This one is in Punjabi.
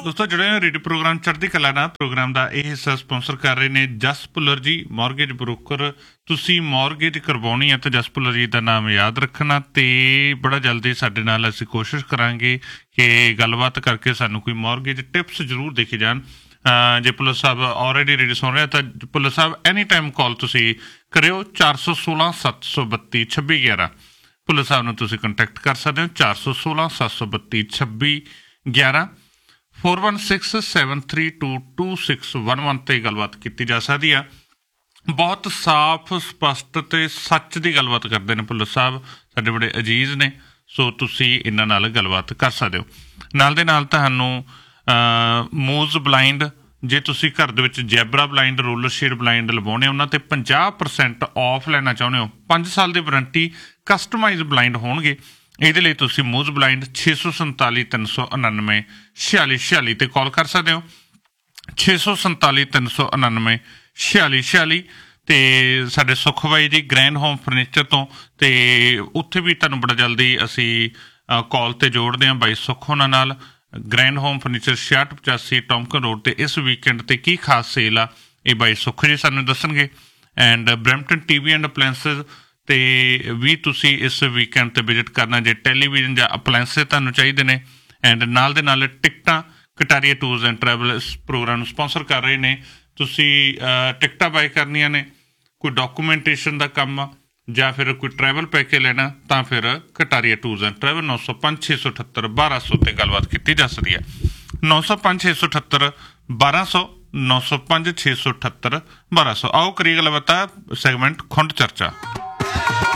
ਦੋਸਤੋ ਜਿਹੜੇ ਰੇਡੀਓ ਪ੍ਰੋਗਰਾਮ ਚੜ੍ਹਦੀ ਕਲਾ ਨਾ ਪ੍ਰੋਗਰਾਮ ਦਾ ਇਹ ਹਿੱਸਾ ਸਪਾਂਸਰ ਕਰ ਰਹੇ ਨੇ ਜਸ ਭੁੱਲਰ ਜੀ ਮੌਰਗੇਜ ਬ੍ਰੋਕਰ। ਤੁਸੀਂ ਮੌਰਗੇਜ ਕਰਵਾਉਣੀ ਹੈ ਤਾਂ ਜਸ ਭੁੱਲਰ ਜੀ ਦਾ ਨਾਮ ਯਾਦ ਰੱਖਣਾ ਤੇ ਬੜਾ ਜਲਦੀ ਸਾਡੇ ਨਾਲ ਅਸੀਂ ਕੋਸ਼ਿਸ਼ ਕਰਾਂਗੇ ਕਿ ਗੱਲਬਾਤ ਕਰਕੇ ਸਾਨੂੰ ਕੋਈ ਮੌਰਗੇਜ ਟਿਪਸ ਜ਼ਰੂਰ ਦੇਖੇ ਜਾਣ। ਜੇ ਭੁੱਲਰ ਸਾਹਿਬ ਆਲਰੇਡੀ ਰੇਡੀਓ ਸੁਣ ਰਿਹਾ ਤਾਂ ਭੁੱਲਰ ਸਾਹਿਬ ਐਨੀ ਟਾਈਮ ਕਾਲ ਤੁਸੀਂ ਕਰਿਓ 416 732 2611। ਭੁੱਲਰ ਸਾਹਿਬ ਨੂੰ ਤੁਸੀਂ ਕੰਟੈਕਟ ਕਰ ਸਕਦੇ ਹੋ 416 732 2611 4167322611 ਤੇ ਗੱਲਬਾਤ ਕੀਤੀ ਜਾ ਸਕਦੀ ਆ। ਬਹੁਤ ਸਾਫ਼ ਸਪਸ਼ਟ ਤੇ ਸੱਚ ਦੀ ਗੱਲਬਾਤ ਕਰਦੇ ਨੇ ਭੁੱਲਰ ਸਾਹਿਬ, ਸਾਡੇ ਬੜੇ ਅਜੀਜ਼ ਨੇ। ਸੋ ਤੁਸੀਂ ਇਹਨਾਂ ਨਾਲ ਗੱਲਬਾਤ ਕਰ ਸਕਦੇ ਹੋ। ਨਾਲ ਦੇ ਨਾਲ ਤੁਹਾਨੂੰ ਮੂਜ਼ ਬਲਾਈਂਡ, ਜੇ ਤੁਸੀਂ ਘਰ ਦੇ ਵਿੱਚ zebra blind roller shade blind ਲਵਾਉਣੇ ਉਹਨਾਂ 'ਤੇ 50% ਆਫ ਲੈਣਾ ਚਾਹੁੰਦੇ ਹੋ। 5 ਸਾਲ ਦੀ ਵਾਰੰਟੀ, ਕਸਟਮਾਈਜ਼ ਬਲਾਈਂਡ ਹੋਣਗੇ। ਇਹਦੇ ਲਈ ਤੁਸੀਂ ਮੂਜ਼ ਬਲਾਈਂਡ 647 399 4646 ਤੇ ਕਾਲ ਕਰ ਸਕਦੇ ਹੋ। 647 399 4646 ਤੇ ਸਾਡੇ ਸੁਖ ਬਾਈ ਜੀ ਗ੍ਰੈਂਡ ਹੋਮ ਫਰਨੀਚਰ ਤੋਂ, ਤੇ ਉੱਥੇ ਵੀ ਤੁਹਾਨੂੰ ਬੜਾ ਜਲਦੀ ਅਸੀਂ ਕਾਲ 'ਤੇ ਜੋੜਦੇ ਹਾਂ ਬਾਈ ਸੁਖ ਉਹਨਾਂ ਨਾਲ। ਗ੍ਰੈਂਡ ਹੋਮ ਫਰਨੀਚਰ 6685 ਟੌਮਕਨ ਰੋਡ 'ਤੇ ਇਸ ਵੀਕਐਂਡ 'ਤੇ ਕੀ ਖਾਸ ਸੇਲ ਆ ਇਹ ਬਾਈ ਸੁਖ ਜੀ ਸਾਨੂੰ ਦੱਸਣਗੇ। And Brampton TV and appliances ਤੇ ਵੀ ਤੁਸੀਂ ਇਸ ਵੀਕਐਂਡ 'ਤੇ ਵਿਜ਼ਿਟ ਕਰਨਾ ਜੇ ਟੈਲੀਵਿਜ਼ਨ ਜਾਂ ਅਪਲਾਇੰਸਿਸ ਤੁਹਾਨੂੰ ਚਾਹੀਦੇ ਨੇ। ਐਂਡ ਨਾਲ ਦੇ ਨਾਲ ਟਿਕਟਾਂ, ਕਟਾਰੀਆ ਟੂਰਸ ਐਂਡ ਟਰੈਵਲ ਇਸ ਪ੍ਰੋਗਰਾਮ ਨੂੰ ਸਪੋਂਸਰ ਕਰ ਰਹੇ ਨੇ। ਤੁਸੀਂ ਟਿਕਟਾਂ ਬਾਏ ਕਰਨੀਆਂ ਨੇ, ਕੋਈ ਡਾਕੂਮੈਂਟੇਸ਼ਨ ਦਾ ਕੰਮ ਆ ਜਾਂ ਫਿਰ ਕੋਈ ਟਰੈਵਲ ਪੈਕੇਜ ਲੈਣਾ ਤਾਂ ਫਿਰ ਕਟਾਰੀਆ ਟੂਰਸ ਐਂਡ ਟਰੈਵਲ 905 678 1200 ਤੇ ਗੱਲਬਾਤ ਕੀਤੀ ਜਾ ਸਕਦੀ ਹੈ। 905 678 1200 905 678 1200। ਆਓ ਕਰੀਏ ਗੱਲਬਾਤ ਸੈਗਮੈਂਟ ਖੁੰਡ ਚਰਚਾ।